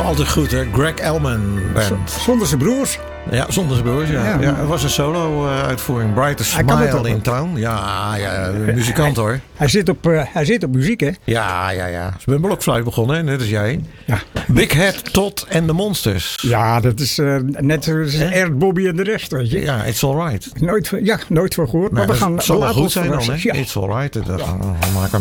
Altijd goed, hè? Greg Elman Band. Zonder zijn broers. Ja, zonder zijn broers, ja. Ja. Ja, het was een solo-uitvoering. Brightest Hij kan het Smile ook. in Town. Ja, muzikant hoor. Hij zit op muziek, hè? Ja. Ze zijn met blokfluit begonnen, hè? Net als jij. Ja. Big Head, Todd en de Monsters. Ja, dat is net zoals Erd, Bobby en de rest, weet je. Ja, It's Alright. Nooit van gehoord. Maar Nou, we gaan dat zal wel laten goed ons zijn dan, hè? verrassen. Ja. It's Alright. We maken